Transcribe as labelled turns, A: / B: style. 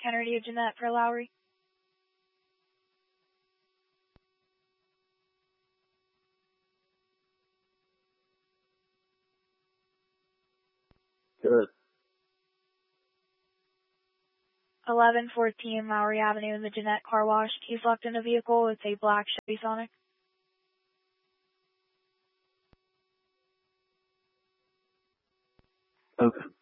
A: Kennedy of Jeanette for Lowry.
B: Good.
A: 1114 Lowry Avenue in the Jeanette Car Wash. He's left in a vehicle. It's a black Chevy Sonic.
B: Okay.